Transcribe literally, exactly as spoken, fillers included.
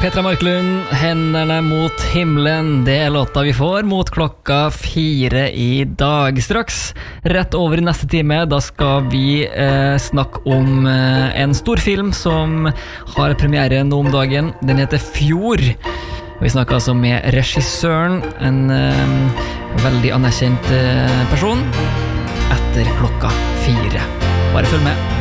Petra Marklund, hendene mot himmelen. Det er låta vi får mot klokka fire i dag. Straks, rett over i neste time, da skal vi eh, snakke om eh, en stor film som har premiere nå om dagen. Den heter Fjord. Vi snakker altså med regissøren, en eh, veldig anerkjent eh, person, etter klokka fire. Bare følg med.